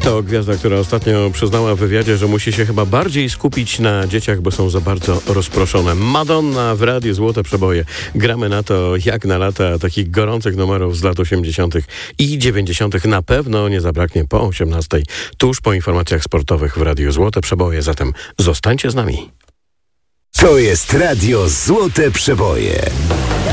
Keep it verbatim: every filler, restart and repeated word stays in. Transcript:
To gwiazda, która ostatnio przyznała w wywiadzie, że musi się chyba bardziej skupić na dzieciach, bo są za bardzo rozproszone. Madonna w Radiu Złote Przeboje. Gramy na to jak na lata takich gorących numerów z lat osiemdziesiątych i dziewięćdziesiątych. Na pewno nie zabraknie po osiemnastej, tuż po informacjach sportowych w Radiu Złote Przeboje. Zatem zostańcie z nami. To jest Radio Złote Przeboje.